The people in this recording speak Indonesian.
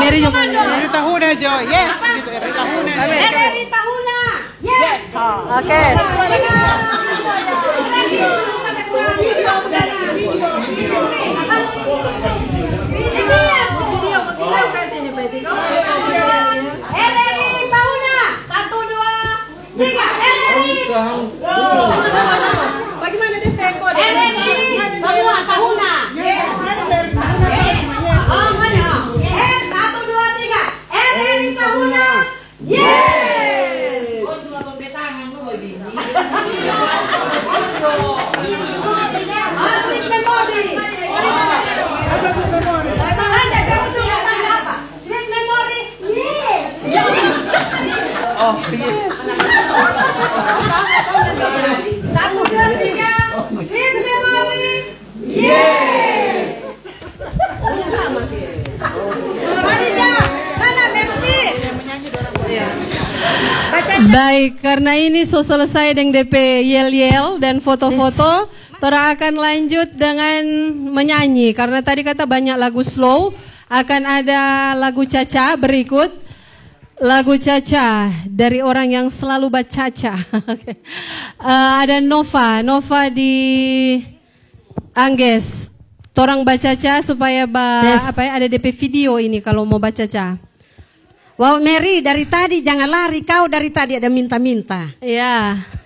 Mary juga. RRI Tahuna Jo, yes, gitu RRI Tahuna. RRI Tahuna, yes. Oke. RRI Tahuna, 1, 2, 3, RRI. Bagaimana deh kode? RRI semua Tahuna. Oh mana? 1, 2, 3, RRI Tahuna, yes. Sweet memory. Anda kamu sudah tanda apa? Sweet memory, yes. Oh, yes. 1, 2, 3, sweet memory, yes. Marija, mana Mercy? Baik, karena ini so selesai dengan DP yel-yel dan foto-foto, Tora akan lanjut dengan menyanyi. Karena tadi kata banyak lagu slow, akan ada lagu Caca berikut. Lagu Caca dari orang yang selalu bacaca. Ada Nova di Angges. Torang bacaca supaya ada DP video ini kalau mau bacaca. Wow Mary, dari tadi jangan lari, kau dari tadi ada minta-minta. Ya.